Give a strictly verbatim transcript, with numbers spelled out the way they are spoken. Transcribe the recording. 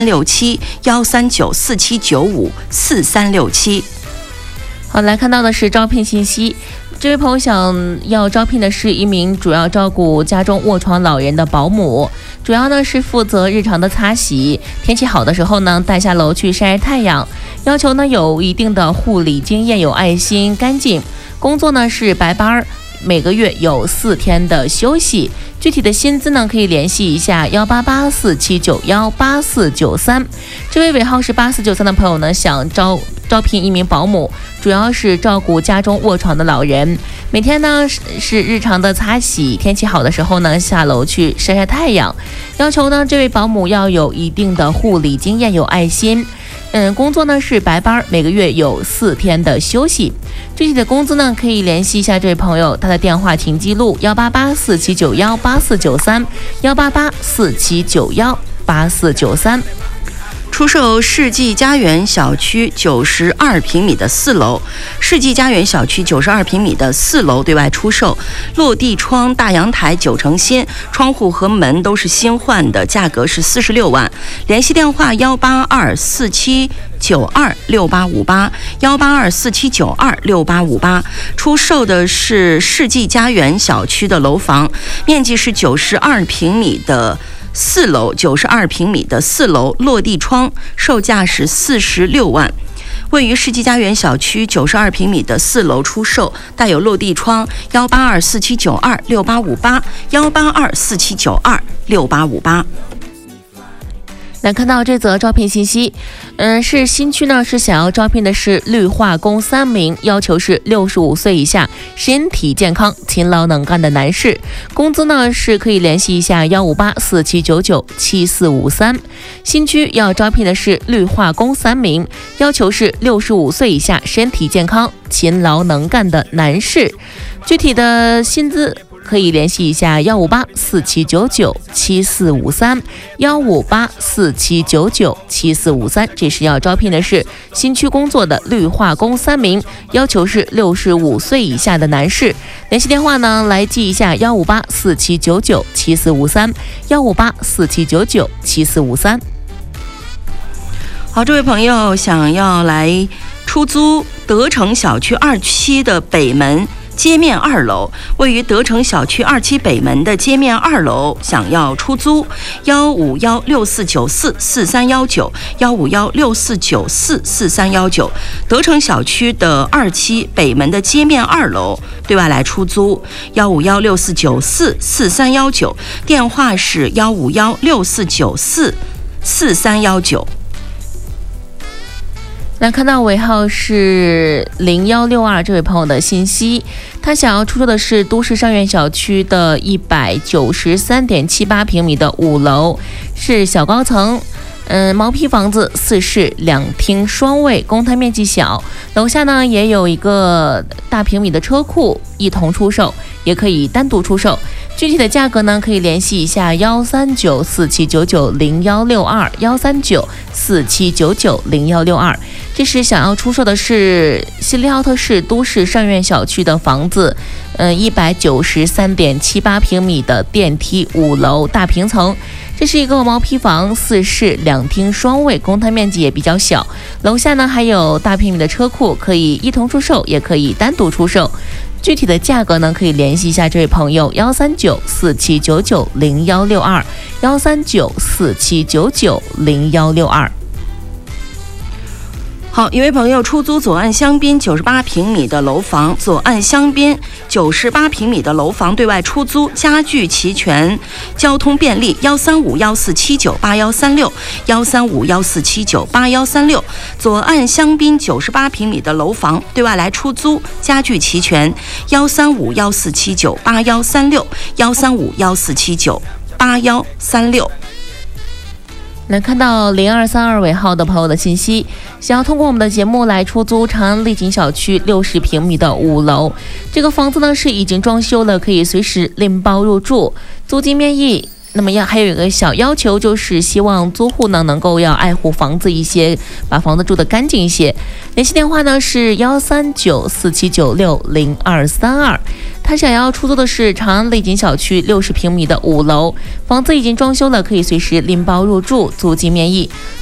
六七幺三九四七九五四三六七。 好，来看到的是招聘信息。这位朋友想要招聘的是一名主要照顾家中卧床老人的保姆，主要呢是负责日常的擦洗，天气好的时候呢带下楼去晒太阳，要求呢有一定的护理经验，有爱心，干净。工作呢是白班，每个月有四天的休息。具体的薪资呢可以联系一下幺八八四七九幺八四九三。这位尾号是八四九三的朋友呢想招招聘一名保姆，主要是照顾家中卧床的老人，每天呢是是日常的擦洗，天气好的时候呢下楼去晒晒太阳。要求呢这位保姆要有一定的护理经验，有爱心。嗯，工作呢是白班，每个月有四天的休息。具体的工资呢可以联系一下这位朋友，他的电话请记录幺八八四七九幺八四九三幺八八四七九幺八四九三。 出售世纪家园小区九十二平米的四楼，世纪家园小区九十二平米的四楼对外出售，落地窗、大阳台九成新，窗户和门都是新换的，价格是四十六万。联系电话幺八二四七九二六八五八幺八二四七九二六八五八。出售的是世纪家园小区的楼房，面积是九十二平米的。四楼九十二平米的四楼落地窗，售价是四十六万。位于世纪家园小区九十二平米的四楼出售，带有落地窗，幺八二四七九二六八五八幺八二四七九二六八五八。 来看到这则招聘信息，嗯，是新区呢是想要招聘的是绿化工三名，要求是六十五岁以下，身体健康、勤劳能干的男士。工资呢是可以联系一下幺五八四七九九七四五三。新区要招聘的是绿化工三名，要求是六十五岁以下，身体健康、勤劳能干的男士。具体的薪资可以联系一下幺五八四七九九七四五三幺五八四七九九七四五三。这是要招聘的是新区工作的绿化工三名，要求是六十五岁以下的男士。联系电话呢来记一下幺五八四七九九七四五三幺五八四七九九七四五三。 好，这位朋友想要来出租德城小区二期的北门街面二楼，位于德城小区二期北门的街面二楼，想要出租，幺五幺六四九四四三幺九幺五幺六四九四四三幺九。德城小区的二期北门的街面二楼对外来出租，幺五幺六四九四四三幺九，电话是幺五幺六四九四四三幺九。 来看到尾号是零幺六二这位朋友的信息，他想要出售的是都市上苑小区的一百九十三点七八平米的五楼，是小高层，嗯，毛坯房子，四室两厅双卫，公摊面积小，楼下呢也有一个大平米的车库，一同出售，也可以单独出售。具体的价格呢，可以联系一下幺三九四七九九零幺六二幺三九四七九九零幺六二。这是想要出售的是锡林浩特市都市上苑小区的房子，嗯，一百九十三点七八平米的电梯五楼大平层。这是一个毛坯房，四室两厅双卫，公摊面积也比较小。楼下呢还有大平米的车库，可以一同出售，也可以单独出售。具体的价格呢，可以联系一下这位朋友幺三九四七九九零幺六二幺三九四七九九零幺六二。 好，一位朋友出租左岸香滨九十八平米的楼房，左岸香滨九十八平米的楼房对外出租，家具齐全，交通便利，幺三五幺四七九八幺三六幺三五幺四七九八幺三六。左岸香滨九十八平米的楼房对外来出租，家具齐全，幺三五幺四七九八幺三六幺三五幺四七九八幺三六。 来看到零二三二尾号的朋友的信息，想要通过我们的节目来出租长安丽景小区六十平米的五楼，这个房子呢是已经装修了，可以随时拎包入住，租金面议那么要还有一个小要求，就是希望租户呢能够要爱护房子一些，把房子住得干净一些。联系电话呢是幺三九四七九六零二三二。他想要出租的是长安丽景小区六十平米的五楼，房子已经装修了，可以随时拎包入住，租金免疫。